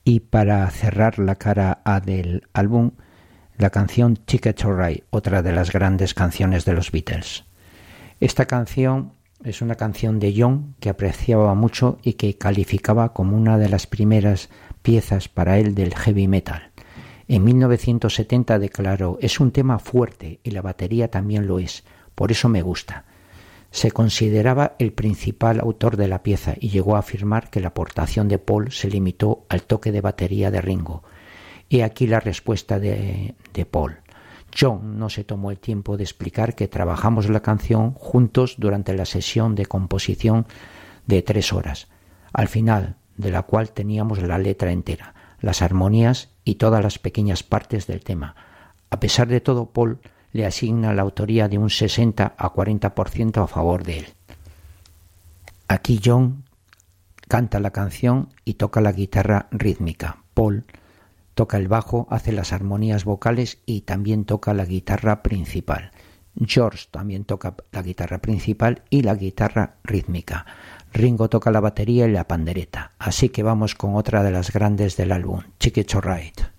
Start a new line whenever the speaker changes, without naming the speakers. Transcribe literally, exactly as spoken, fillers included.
Y para cerrar la cara A del álbum, la canción Ticket to Ride, otra de las grandes canciones de los Beatles. Esta canción es una canción de John que apreciaba mucho y que calificaba como una de las primeras piezas para él del heavy metal. En mil novecientos setenta declaró: es un tema fuerte y la batería también lo es, por eso me gusta. Se consideraba el principal autor de la pieza y llegó a afirmar que la aportación de Paul se limitó al toque de batería de Ringo. Y aquí la respuesta de, de Paul. John no se tomó el tiempo de explicar que trabajamos la canción juntos durante la sesión de composición de tres horas, al final de la cual teníamos la letra entera, las armonías y todas las pequeñas partes del tema. A pesar de todo, Paul le asigna la autoría de un sesenta a cuarenta por ciento a favor de él. Aquí John canta la canción y toca la guitarra rítmica. Paul toca el bajo, hace las armonías vocales y también toca la guitarra principal. George también toca la guitarra principal y la guitarra rítmica. Ringo toca la batería y la pandereta. Así que vamos con otra de las grandes del álbum, Ticket to Ride.